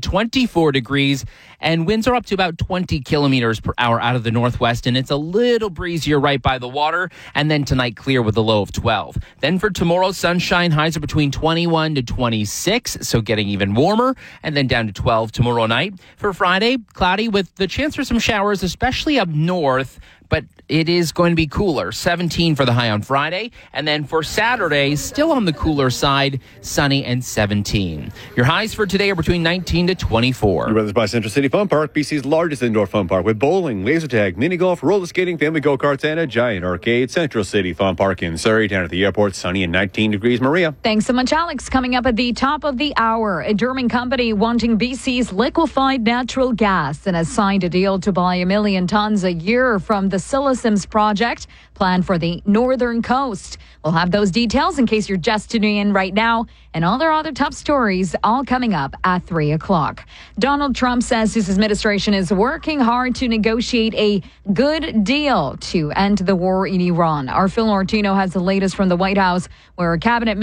24 degrees, and winds are up to about 20 kilometers per hour out of the northwest, and it's a little breezier right by the water. And then tonight, clear with a low of 12. Then for tomorrow, sunshine, highs are between 21 to 26, so getting even warmer, and then down to 12 tomorrow night. For Friday, cloudy with the chance for some showers, especially up north, but it is going to be cooler. 17 for the high on Friday. And then for Saturday, still on the cooler side, sunny and 17. Your highs for today are between 19 to 24. Your weather's by Central City Fun Park, BC's largest indoor fun park with bowling, laser tag, mini golf, roller skating, family go-karts, and a giant arcade. Central City Fun Park in Surrey. Down at the airport, sunny and 19 degrees. Maria. Thanks so much, Alex. Coming up at the top of the hour, a German company wanting BC's liquefied natural gas and has signed a deal to buy 1 million tons a year from the Silesims project planned for the northern coast. We'll have those details in case you're just tuning in right now, and all their other top stories all coming up at 3 o'clock. Donald Trump says his administration is working hard to negotiate a good deal to end the war in Iran. Our Phil Martino has the latest from the White House, where a cabinet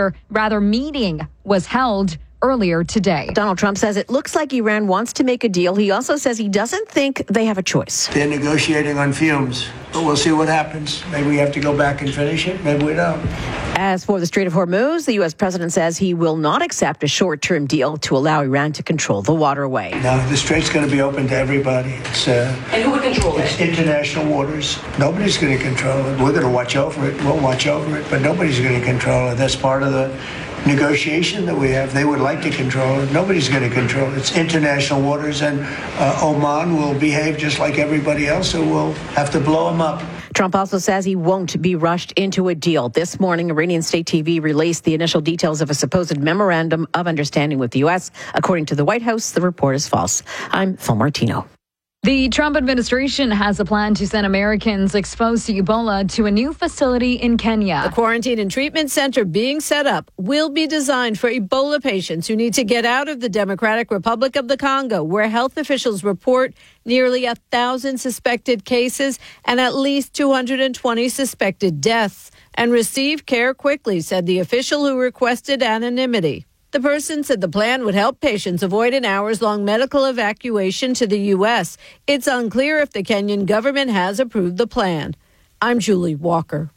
meeting was held earlier today. Donald Trump says it looks like Iran wants to make a deal. He also says he doesn't think they have a choice. They're negotiating on fumes, but we'll see what happens. Maybe we have to go back and finish it. Maybe we don't. As for the Strait of Hormuz, the U.S. president says he will not accept a short-term deal to allow Iran to control the waterway. Now, the strait's going to be open to everybody. And who would control it? It's international waters. Nobody's going to control it. We're going to watch over it. We'll watch over it, but nobody's going to control it. That's part of the negotiation that we have. They would like to control it. Nobody's going to control it. It's international waters, and Oman will behave just like everybody else, so we'll have to blow them up. Trump also says he won't be rushed into a deal. This morning, Iranian state TV released the initial details of a supposed memorandum of understanding with the U.S. According to the White House, the report is false. I'm Phil Martino. The Trump administration has a plan to send Americans exposed to Ebola to a new facility in Kenya. The quarantine and treatment center being set up will be designed for Ebola patients who need to get out of the Democratic Republic of the Congo, where health officials report nearly 1,000 suspected cases and at least 220 suspected deaths, and receive care quickly, said the official who requested anonymity. The person said the plan would help patients avoid an hours-long medical evacuation to the U.S. It's unclear if the Kenyan government has approved the plan. I'm Julie Walker.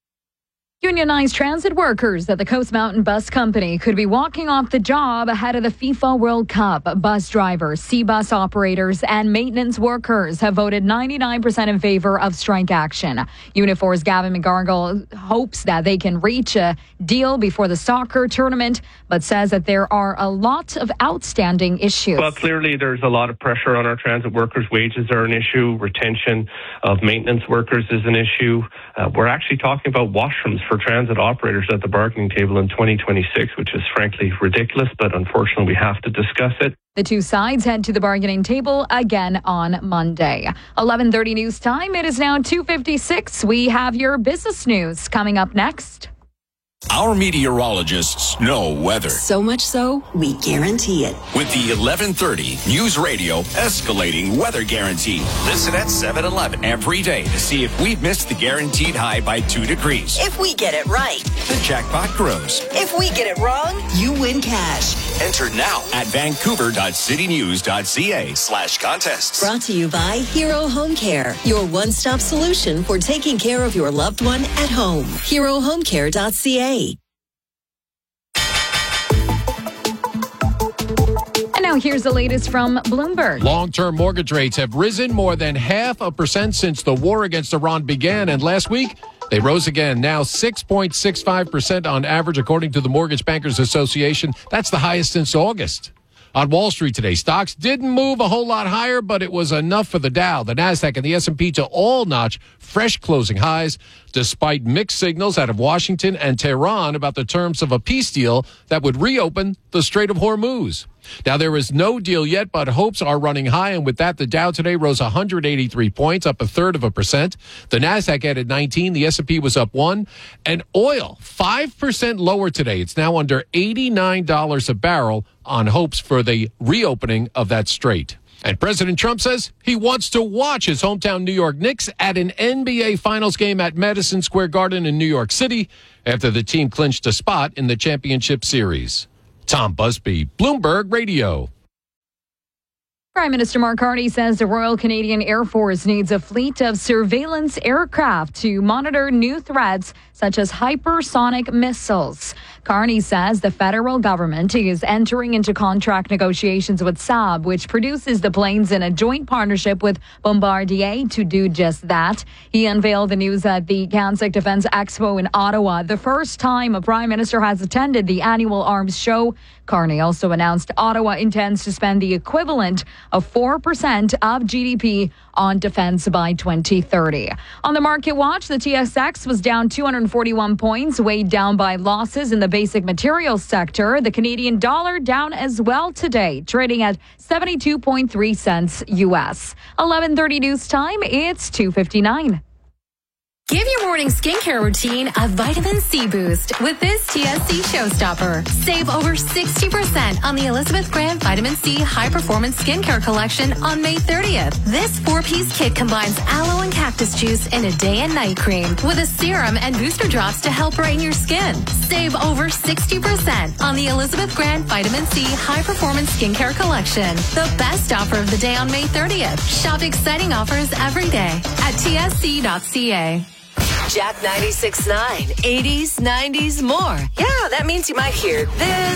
Unionized transit workers at the Coast Mountain Bus Company could be walking off the job ahead of the FIFA World Cup. Bus drivers, C-bus operators, and maintenance workers have voted 99% in favor of strike action. Unifor's Gavin McGargle hopes that they can reach a deal before the soccer tournament, but says that there are a lot of outstanding issues. Well, clearly there's a lot of pressure on our transit workers. Wages are an issue. Retention of maintenance workers is an issue. We're actually talking about washrooms for transit operators at the bargaining table in 2026, which is frankly ridiculous, but unfortunately we have to discuss it. The two sides head to the bargaining table again on Monday. 11:30 news time. It is now 2:56. We have your business news coming up next. Our meteorologists know weather. So much so, we guarantee it. With the 1130 News Radio Escalating Weather Guarantee. Listen at 7-Eleven every day to see if we've missed the guaranteed high by 2 degrees. If we get it right, the jackpot grows. If we get it wrong, you win cash. Enter now at vancouver.citynews.ca/contests. Brought to you by Hero Home Care, your one-stop solution for taking care of your loved one at home. HeroHomeCare.ca. And now here's the latest from Bloomberg. Long-term mortgage rates have risen more than 0.5% since the war against Iran began. And last week, they rose again, now 6.65% on average, according to the Mortgage Bankers Association. That's the highest since August. On Wall Street today, stocks didn't move a whole lot higher, but it was enough for the Dow, the Nasdaq, and the S&P to all notch fresh closing highs, despite mixed signals out of Washington and Tehran about the terms of a peace deal that would reopen the Strait of Hormuz. Now, there is no deal yet, but hopes are running high, and with that, the Dow today rose 183 points, up 0.33%. The Nasdaq added 19, the S&P was up 1, and oil 5% lower today. It's now under $89 a barrel on hopes for the reopening of that strait. And President Trump says he wants to watch his hometown New York Knicks at an NBA Finals game at Madison Square Garden in New York City after the team clinched a spot in the championship series. Tom Busby, Bloomberg Radio. Prime Minister Mark Carney says the Royal Canadian Air Force needs a fleet of surveillance aircraft to monitor new threats such as hypersonic missiles. Carney says the federal government is entering into contract negotiations with Saab, which produces the planes in a joint partnership with Bombardier to do just that. He unveiled the news at the CANSEC Defense Expo in Ottawa, the first time a prime minister has attended the annual arms show. Carney also announced Ottawa intends to spend the equivalent of 4% of GDP on defense by 2030. On the market watch, the TSX was down 241 points, weighed down by losses in the basic materials sector. The Canadian dollar down as well today, trading at 72.3 cents US. 11:30 news time, it's 2:59. Give your morning skincare routine a vitamin C boost with this TSC Showstopper. Save over 60% on the Elizabeth Grant Vitamin C High Performance Skincare Collection on May 30th. This 4-piece kit combines aloe and cactus juice in a day and night cream with a serum and booster drops to help brighten your skin. Save over 60% on the Elizabeth Grant Vitamin C High Performance Skincare Collection. The best offer of the day on May 30th. Shop exciting offers every day at tsc.ca. Jack 96.9, 80s, 90s, more. Yeah, that means you might hear this